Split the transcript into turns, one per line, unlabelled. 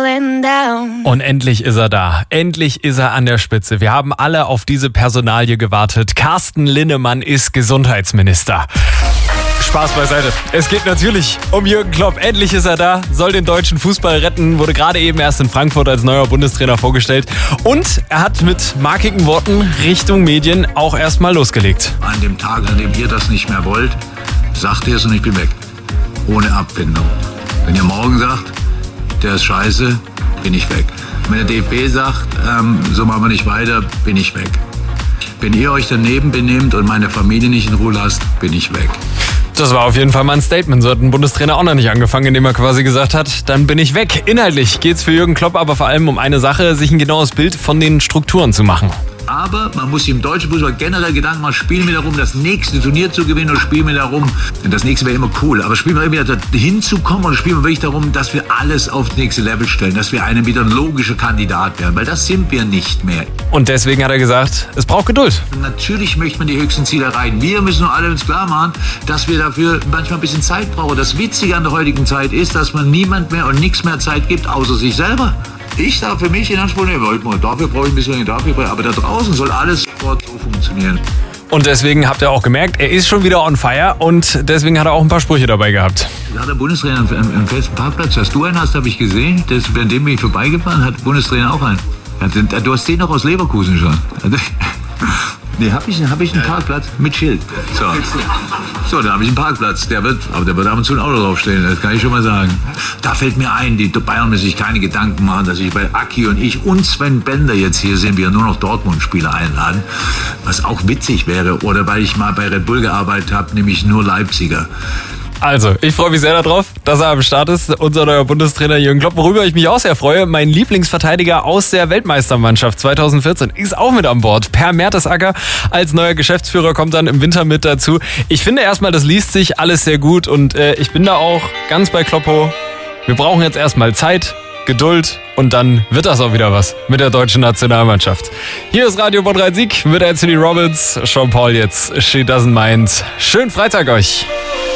going down.
Und endlich ist er da. Endlich ist er an der Spitze. Wir haben alle auf diese Personalie gewartet. Carsten Linnemann ist Gesundheitsminister. Spaß beiseite. Es geht natürlich um Jürgen Klopp. Endlich ist er da, soll den deutschen Fußball retten, wurde gerade eben erst in Frankfurt als neuer Bundestrainer vorgestellt. Und er hat mit markigen Worten Richtung Medien auch erstmal losgelegt.
An dem Tag, an dem ihr das nicht mehr wollt, sagt ihr es und ich bin weg. Ohne Abfindung. Wenn ihr morgen sagt, der ist scheiße, bin ich weg. Wenn der DFB sagt, so machen wir nicht weiter, bin ich weg. Wenn ihr euch daneben benehmt und meine Familie nicht in Ruhe lasst, bin ich weg.
Das war auf jeden Fall mal ein Statement. So hat ein Bundestrainer auch noch nicht angefangen, indem er quasi gesagt hat, dann bin ich weg. Inhaltlich geht's für Jürgen Klopp aber vor allem um eine Sache, sich ein genaues Bild von den Strukturen zu machen.
Aber man muss sich im deutschen Fußball generell Gedanken machen, spielen wir darum, das nächste Turnier zu gewinnen oder spielen wir darum, das nächste wäre immer cool, aber spielen wir irgendwie hinzukommen oder spielen wir wirklich darum, dass wir alles auf das nächste Level stellen, dass wir wieder ein logischer Kandidat werden, weil das sind wir nicht mehr.
Und deswegen hat er gesagt, es braucht Geduld.
Natürlich möchte man die höchsten Ziele erreichen. Wir müssen nur alle uns klar machen, dass wir dafür manchmal ein bisschen Zeit brauchen. Das Witzige an der heutigen Zeit ist, dass man niemand mehr und nichts mehr Zeit gibt, außer sich selber. Ich darf für mich in Anspruch nehmen, dafür brauche ich ein bisschen, aber da draußen soll alles sofort so funktionieren.
Und deswegen habt ihr auch gemerkt, er ist schon wieder on fire und deswegen hat er auch ein paar Sprüche dabei gehabt.
Da hat der Bundestrainer einen festen Parkplatz, dass du einen hast, habe ich gesehen, bei dem bin ich vorbeigefahren, hat der Bundestrainer auch einen. Du hast den noch aus Leverkusen schon. Nee, hab ich einen Parkplatz mit Schild. So, dann habe ich einen Parkplatz. Der wird ab und zu ein Auto draufstehen, das kann ich schon mal sagen. Da fällt mir ein, die Bayern müssen sich keine Gedanken machen, dass ich bei Aki und ich und Sven Bender jetzt hier sind, wir nur noch Dortmund-Spieler einladen. Was auch witzig wäre, oder weil ich mal bei Red Bull gearbeitet habe, nämlich nur Leipziger.
Also, ich freue mich sehr darauf, dass er am Start ist, unser neuer Bundestrainer Jürgen Klopp. Worüber ich mich auch sehr freue, mein Lieblingsverteidiger aus der Weltmeistermannschaft 2014 ist auch mit an Bord. Per Mertesacker als neuer Geschäftsführer kommt dann im Winter mit dazu. Ich finde erstmal, das liest sich alles sehr gut und ich bin da auch ganz bei Kloppo. Wir brauchen jetzt erstmal Zeit, Geduld und dann wird das auch wieder was mit der deutschen Nationalmannschaft. Hier ist Radio Bonn Rhein-Sieg mit Anthony Robbins. Sean Paul jetzt, She Doesn't Mind. Schönen Freitag euch.